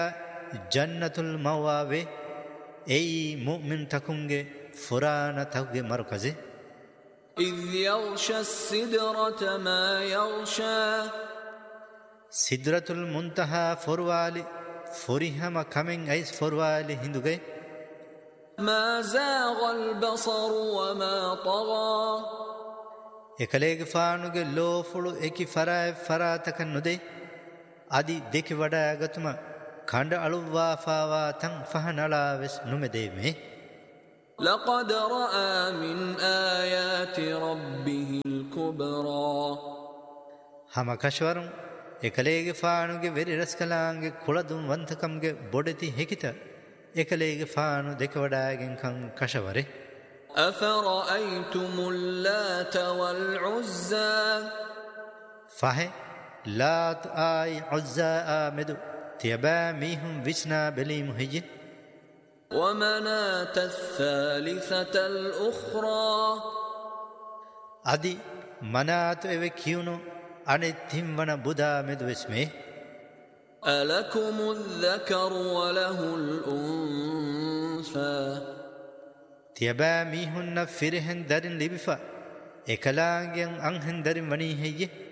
ಜನ್ನತುಲ್ ಮವಾವೆ ಏಯ್ ಮುಅ್ಮಿನ್ ತಕುಂಗೆ ಫುರಾನ ತಗ್ಗೆ ಮರುಕಜೆ إذ يغشى السدرة ما يغشى ಸಿದ್ರತುಲ್ ಮುಂತಹಾ ಫುರ್ವಾಲಿ ಫುರಿಹಮ ಕಮೆಂ ಐಸ್ ಫುರ್ವಾಲಿ ಹಿಂದುಗೆ ما زاغ البصر وما طغى එකලේಗೆ ಫಾನುಗೆ ಲೋಫುಳು ಏಕಿ ಫರಾಯ್ ಫರಾತಕನ್ ನುದೆ ಅದಿ ದೆಕಿ ವಡಾಗತುಮ ಖಂಡ ಅಳುವಾ ಫಾವಾ ತಂ ಫಹನಳಾವೆಸ್ ನುಮೆದೇಮೆ لقد رأى من آيات ربه الكبرى ಹಮ ಕಶ್ವರಂ එකලේಗೆ ಫಾನುಗೆ ವೆರಿ ರಸ್ಕಲಾಂಗೆ ಕುಳದುಂ ವಂತಕಂಗೆ ಬೊಡೆತಿ ಹೆಕಿತ එකලේಗೆ ಫಾನು ದೆಕ ವಡಾಗೆನ್ ಕಂ ಕಶವರೆ أفرأيتم اللات والعزى ಫಹೆ ಲಾತ್ ಆಯ್ ಉಜ್ಜಾ ಆಮೆದು ತಿಯಬಾ ಮೀಹುಂ ವಿಚ್ನಾ ಬೆಲೀಮು ಹೆಜ್ಜೆ ومناة الثالثة الأخرى ಅದಿ ಮನಾತು ಎವೆ ಕಿಯುನು ಅನಿತ್ತಿಂವನ ಬುಧಾ ಮೆದು ವೆಸ್ಮೆ ألكم الذكر وله الأنثى ತಿಯಬಾ ಮೀಹುನ್ನ ಫಿರ್ಹೆನ್ ದರಿನ್ ಲಿಬಿಫಾ ಎಕಲಾಂಗೆನ್ ಅಂಹೆನ್ ದರಿನ್ ವಣಿ ಹೆಯ್ಯೆ